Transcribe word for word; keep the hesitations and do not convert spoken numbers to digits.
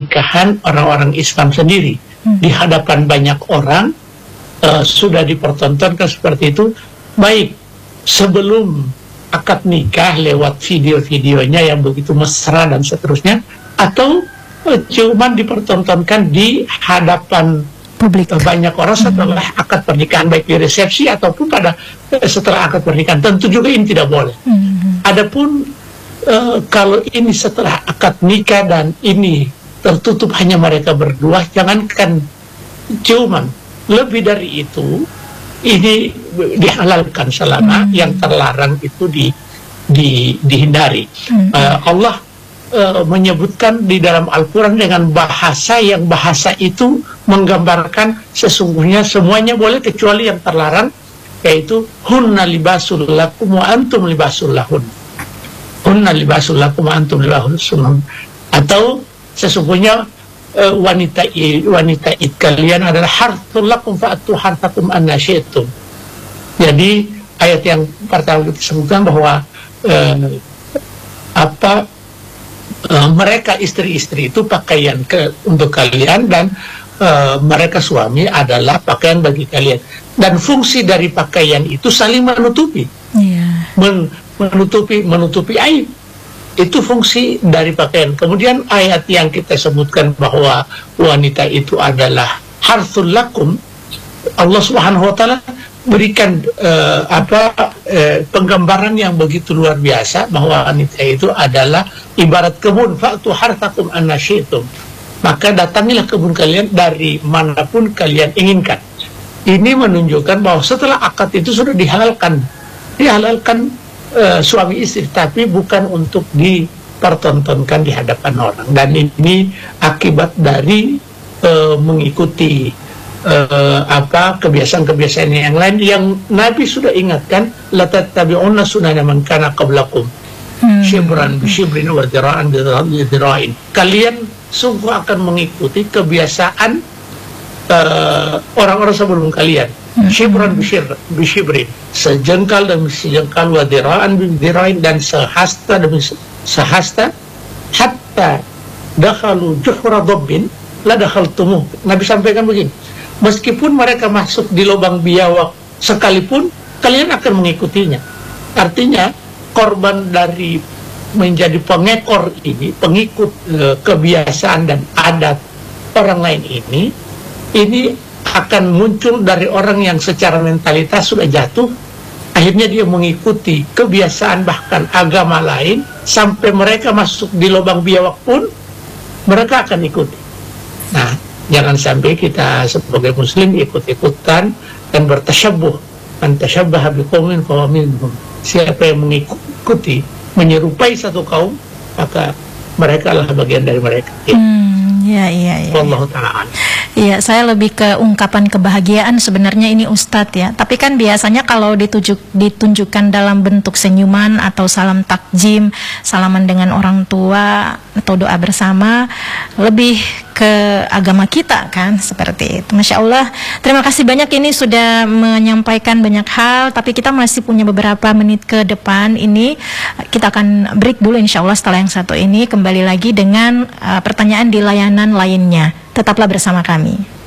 pernikahan orang-orang Islam sendiri. Hmm. Di hadapan banyak orang uh, sudah dipertontonkan seperti itu, baik sebelum akad nikah lewat video-videonya yang begitu mesra dan seterusnya, atau uh, cuman dipertontonkan di hadapan publik banyak orang setelah hmm. akad pernikahan, baik di resepsi ataupun pada setelah akad pernikahan. Tentu juga ini tidak boleh. Hmm. Adapun uh, kalau ini setelah akad nikah dan ini tertutup hanya mereka berdua, jangankan cuman, lebih dari itu ini dihalalkan selama hmm. yang terlarang itu di, di dihindari. Hmm. Uh, Allah Uh, menyebutkan di dalam Al-Quran dengan bahasa yang bahasa itu menggambarkan sesungguhnya semuanya boleh kecuali yang terlarang, yaitu hunna libasul lakum wa antum libasul lahun. Hunna libasul lakum wa antum libasul lahun. Atau sesungguhnya uh, wanita wanita id kalian adalah harthul lakum fa'atu harthakum anna syi'tum. Jadi ayat yang pertama disebutkan bahwa uh, apa Uh, mereka istri-istri itu pakaian ke, untuk kalian, dan uh, mereka suami adalah pakaian bagi kalian, dan fungsi dari pakaian itu saling menutupi, yeah. Men, menutupi menutupi aib, itu fungsi dari pakaian. Kemudian ayat yang kita sebutkan bahwa wanita itu adalah harthul lakum, Allah Subhanahu wa taala berikan uh, apa uh, penggambaran yang begitu luar biasa bahwa wanita itu adalah ibarat kebun, fa'tu harthakum anna syi'tum, maka datangilah kebun kalian dari manapun kalian inginkan. Ini menunjukkan bahwa setelah akad itu sudah dihalalkan dihalalkan uh, suami istri, tapi bukan untuk dipertontonkan di hadapan orang. Dan ini akibat dari uh, mengikuti Uh, apa kebiasaan-kebiasaan yang lain yang Nabi sudah ingatkan, la tattabi'unna sunana man kana qablakum shibran bi shibrin wa dhira'an bi dhira'in. Kalian sungguh akan mengikuti kebiasaan orang-orang uh, sebelum kalian. Shibran bi shibrin, sejengkal demi sejengkal, wa dhira'an bi dhira'in, dan sehasta demi sehasta, hatta dakhalu juhra dhabbin la dakhaltumuh. Nabi sampaikan begini, meskipun mereka masuk di lubang biawak sekalipun, kalian akan mengikutinya. Artinya, korban dari menjadi pengekor ini, pengikut e, kebiasaan dan adat orang lain ini, ini akan muncul dari orang yang secara mentalitas sudah jatuh, akhirnya dia mengikuti kebiasaan bahkan agama lain, sampai mereka masuk di lubang biawak pun, mereka akan ikuti. Nah, jangan sampai kita sebagai muslim ikut-ikutan dan bertasyabuh. Man tasyabbaha biqaumin fahuwa minhum. Siapa yang mengikuti, menyerupai satu kaum, maka mereka adalah bagian dari mereka. Ya. Hmm, ya, iya, iya. Wallahu ta'ala. Iya, saya lebih ke ungkapan kebahagiaan sebenarnya ini Ustadz ya. Tapi kan biasanya kalau ditunjuk, ditunjukkan dalam bentuk senyuman atau salam takjim, salaman dengan orang tua atau doa bersama, lebih ke agama kita kan, seperti itu. Masya Allah, terima kasih banyak ini sudah menyampaikan banyak hal, tapi kita masih punya beberapa menit ke depan ini. Kita akan break dulu insya Allah. Setelah yang satu ini kembali lagi dengan uh, pertanyaan di layanan lainnya. Tetaplah bersama kami.